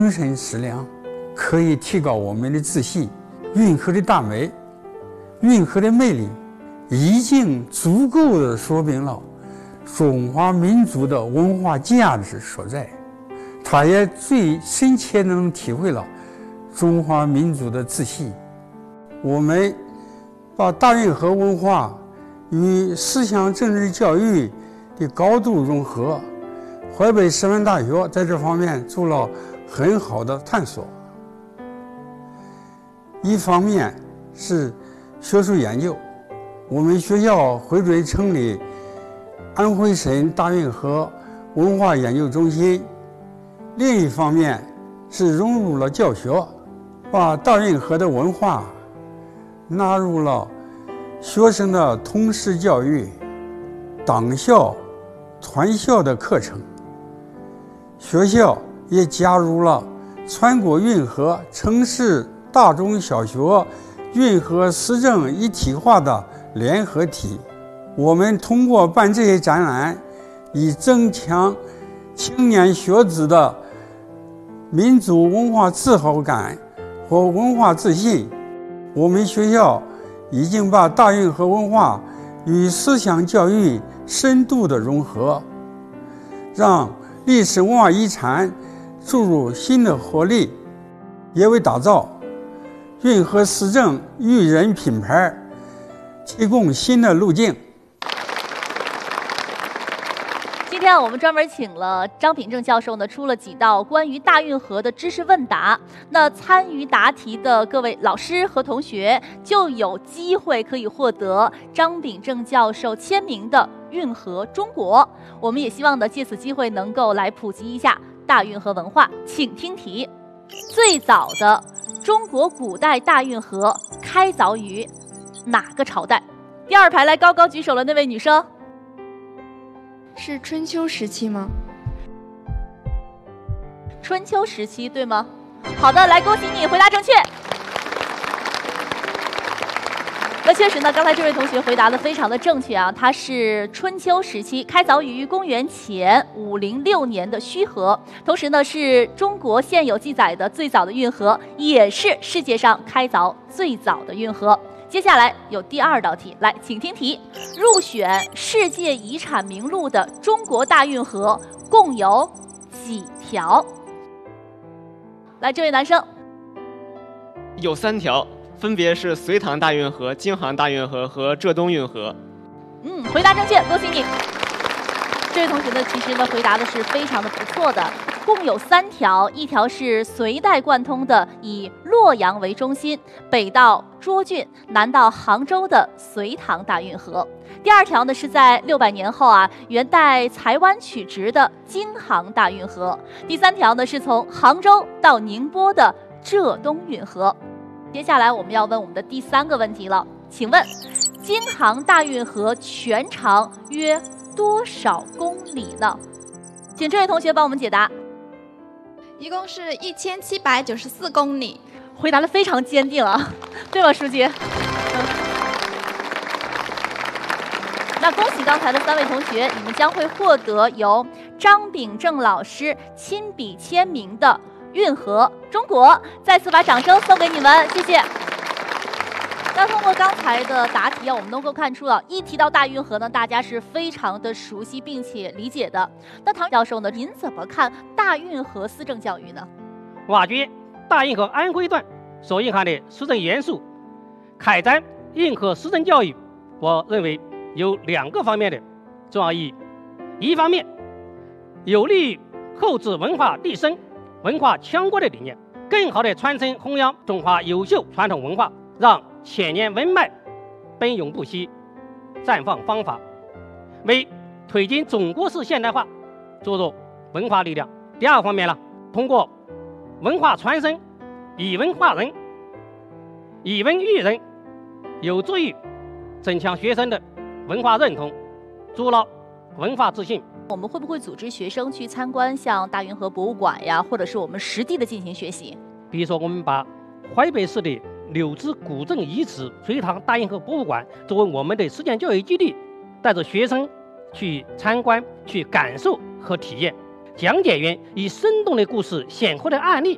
精神食粮，可以提高我们的自信。运河的大美，运河的魅力，已经足够的说明了中华民族的文化价值所在。它也最深切地能体会了中华民族的自信。我们把大运河文化与思想政治教育的高度融合，淮北师范大学在这方面做了很好的探索。一方面是学术研究，我们学校回追成立安徽省大运河文化研究中心；另一方面是融入了教学，把大运河的文化纳入了学生的通识教育、党校、团校的课程。学校也加入了全国运河城市大中小学运河思政一体化的联合体。我们通过办这些展览，以增强青年学子的民族文化自豪感和文化自信。我们学校已经把大运河文化与思想教育深度的融合，让历史文化遗产注入新的活力，也为打造运河思政育人品牌提供新的路径。 今天我们专门请了张秉正教授呢，出了几道关于大运河的知识问答。那参与答题的各位老师和同学就有机会可以获得张秉正教授签名的《运河中国》。我们也希望呢，借此机会能够来普及一下大运河文化。请听题：最早的中国古代大运河开凿于哪个朝代？第二排来高高举手的那位女生。 是春秋时期吗？ 春秋时期对吗？好的，来恭喜你回答正确。那确实呢，刚才这位同学回答的非常的正确啊，它是春秋时期开凿于公元前506年的胥河，同时呢是中国现有记载的最早的运河，也是世界上开凿最早的运河。接下来有第二道题，来，请听题：入选世界遗产名录的中国大运河共有几条？来，这位男生。 有3条，分别是隋唐大运河、京杭大运河和浙东运河。 回答正确，恭喜你。这位同学呢，其实呢回答的是非常的不错的，共有3条，一条是隋代贯通的以洛阳为中心，北到涿郡，南到杭州的隋唐大运河。第二条呢是在600年后啊，元代台湾取直的京杭大运河。第3条呢是从杭州到宁波的浙东运河。接下来我们要问我们的第3个问题了，请问京杭大运河全长约多少公里呢？请这位同学帮我们解答。 一共是1794公里。 回答的非常坚定啊，对吗，书记？那恭喜刚才的3位同学，你们将会获得由张秉正老师亲笔签名的《运河中国》，再次把掌声送给你们，谢谢。那通过刚才的答题啊，我们能够看出了，一提到大运河呢，大家是非常的熟悉并且理解的。那唐教授呢，您怎么看大运河思政教育呢？ 挖掘大运河安徽段所蕴含的思政元素，开展运河思政教育，我认为有2个方面的重要意义。一方面，有利于后置文化立身、文化强国的理念，更好地传承弘扬中华优秀传统文化，让千年文脉奔涌不息，绽放芳华，为推进中国式现代化注入文化力量。第二方面呢，通过文化传承，以文化人，以文育人，有助于增强学生的文化认同，筑牢文化自信。 我们会不会组织学生去参观像大运河博物馆呀，或者是我们实地的进行学习？ 比如说，我们把淮北市的柳枝古镇遗址隋唐大运河博物馆作为我们的实践教育基地，带着学生去参观、去感受和体验。讲解员以生动的故事、显活的案例